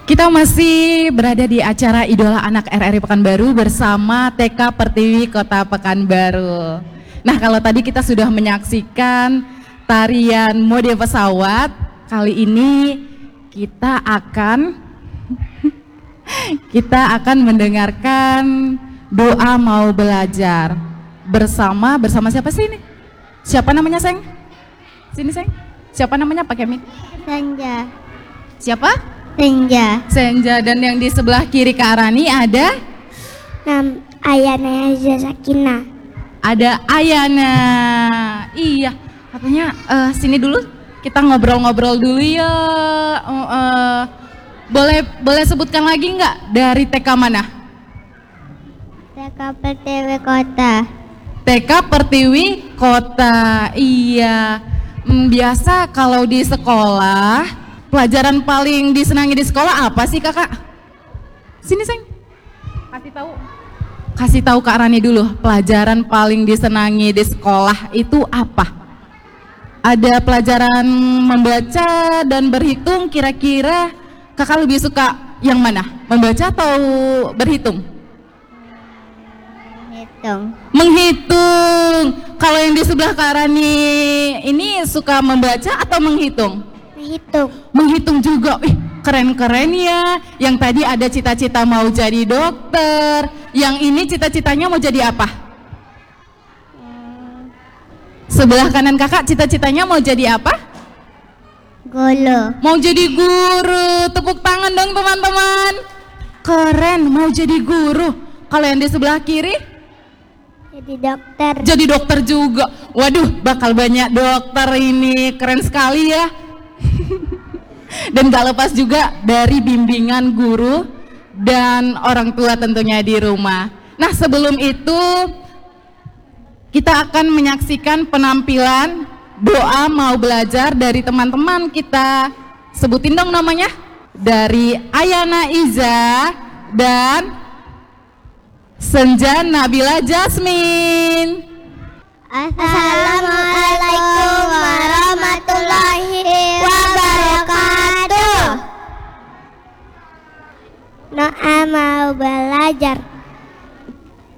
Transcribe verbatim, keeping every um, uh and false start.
Kita masih berada di acara Idola Anak R R I Pekanbaru bersama T K Pertiwi Kota Pekanbaru. Nah, kalau tadi kita sudah menyaksikan tarian mode pesawat, kali ini kita akan kita akan mendengarkan doa mau belajar bersama bersama siapa sih ini? Siapa namanya, Seng? Sini, Seng. Siapa namanya pakai mic? Senja. Siapa? Senja. Senja. Dan yang di sebelah kiri Kak Rani ada? Nam Ayana Sakina. Ada Ayana. Iya, katanya uh, sini dulu kita ngobrol-ngobrol dulu ya. Uh, uh, boleh boleh sebutkan lagi nggak dari T K mana? T K Pertiwi Kota. T K Pertiwi Kota. Iya. Hmm, biasa kalau di sekolah pelajaran paling disenangi di sekolah apa sih kakak? Sini Seng, kasih tahu. Kasih tahu Kak Rani dulu, pelajaran paling disenangi di sekolah itu apa? Ada pelajaran membaca dan berhitung, kira-kira kakak lebih suka yang mana? Membaca atau berhitung? Hitung. Menghitung. Kalau yang di sebelah Kak Rani ini suka membaca atau menghitung? Menghitung. Menghitung juga, ih keren-keren ya. Yang tadi ada cita-cita mau jadi dokter, yang ini cita-citanya mau jadi apa? Hmm. Sebelah kanan kakak cita-citanya mau jadi apa? Guru. Mau jadi guru. Tepuk tangan dong teman-teman. Keren, mau jadi guru. Kalau yang di sebelah kiri? Jadi dokter. Jadi dokter juga. Waduh, bakal banyak dokter ini. Keren sekali ya. Dan gak lepas juga dari bimbingan guru dan orang tua tentunya di rumah. Nah, sebelum itu kita akan menyaksikan penampilan doa mau belajar dari teman-teman kita. Sebutin dong namanya. Dari Ayana Iza dan Senja Nabila Jasmine. Assalamualaikum warahmatullahi wabarakatuh. Doa mau belajar.